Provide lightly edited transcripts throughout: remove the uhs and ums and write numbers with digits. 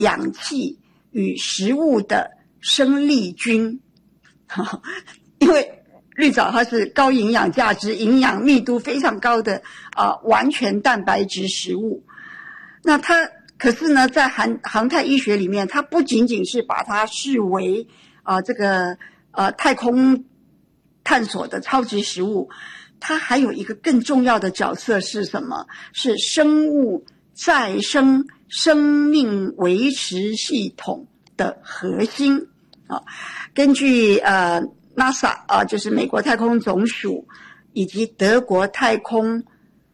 氧气与食物的生力军。因为绿藻它是高营养价值、营养密度非常高的完全蛋白质食物。那它可是呢，在航太医学里面，它不仅仅是把它视为这个太空探索的超级食物，它还有一个更重要的角色是什么？是生物再生生命维持系统的核心根据NASA 就是美国太空总署以及德国太空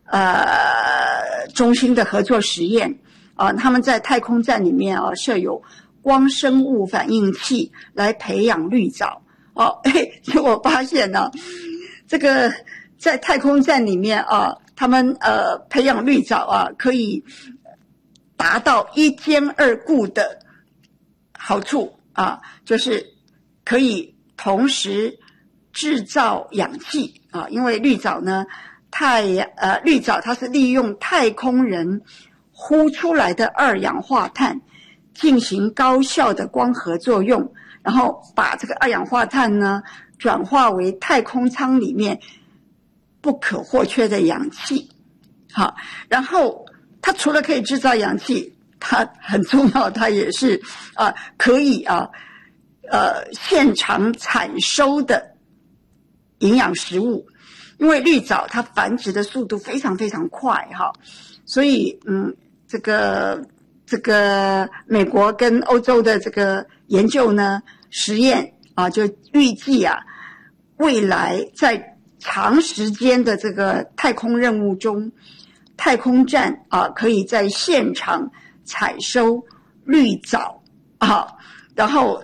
中心的合作实验他们在太空站里面设有光生物反应器来培养绿藻结果发现呢这个在太空站里面他们培养绿藻可以达到一兼二顾的好处就是可以同时制造氧气因为绿藻呢绿藻它是利用太空人呼出来的二氧化碳进行高效的光合作用，然后把这个二氧化碳呢转化为太空舱里面不可或缺的氧气。好，然后它除了可以制造氧气，它很重要，它也是可以现场采收的营养食物。因为绿藻它繁殖的速度非常非常快所以这个美国跟欧洲的这个研究呢实验就预计未来在长时间的这个太空任务中，太空站可以在现场采收绿藻然后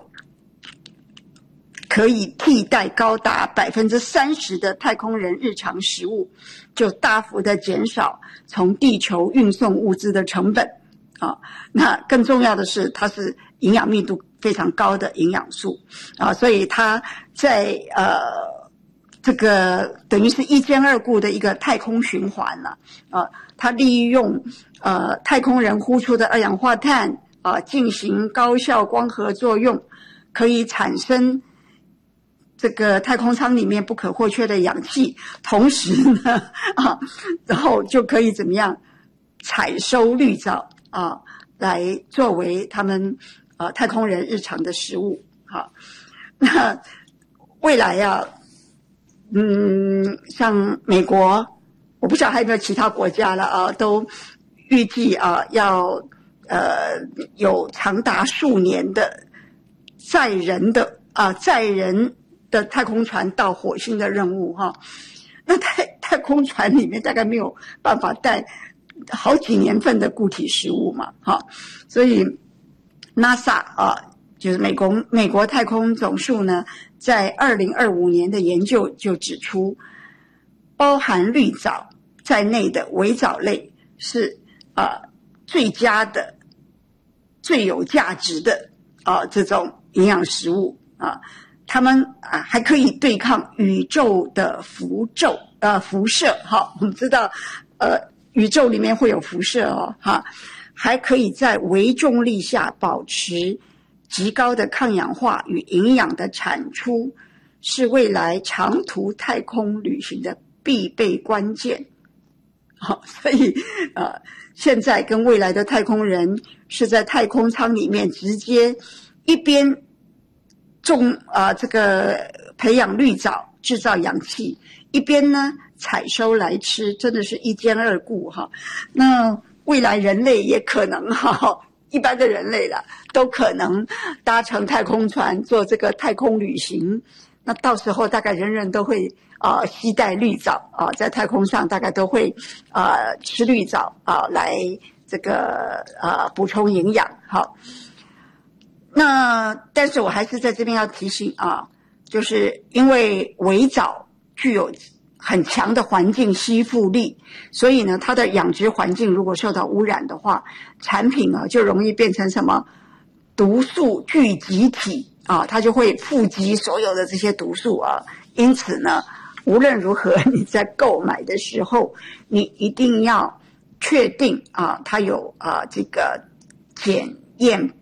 可以替代高达 30% 的太空人日常食物，就大幅的减少从地球运送物资的成本那更重要的是它是营养密度非常高的营养素所以它在这个等于是一兼二顾的一个太空循环了它利用太空人呼出的二氧化碳进行高效光合作用，可以产生这个太空舱里面不可或缺的氧气，同时呢然后就可以怎么样采收绿藻来作为他们太空人日常的食物那未来像美国，我不晓得还有没有其他国家了都预计要有长达数年的载人的太空船到火星的任务那太空船里面大概没有办法带好几年份的固体食物嘛所以 NASA 就是美国太空总署呢在2025年的研究就指出，包含绿藻在内的微藻类是最佳的最有价值的这种营养食物它们还可以对抗宇宙的辐射我们知道宇宙里面会有辐射还可以在微重力下保持极高的抗氧化与营养的产出，是未来长途太空旅行的必备关键所以现在跟未来的太空人是在太空舱里面直接一边这个培养绿藻制造氧气，一边呢采收来吃，真的是一兼二顾那未来人类也可能一般的人类了都可能搭乘太空船做这个太空旅行，那到时候大概人人都会携带绿藻在太空上大概都会吃绿藻来这个补充营养那但是我还是在这边要提醒就是因为微藻具有很强的环境吸附力，所以呢它的养殖环境如果受到污染的话，产品就容易变成什么毒素聚集体它就会富集所有的这些毒素因此呢无论如何你在购买的时候你一定要确定它有这个检眼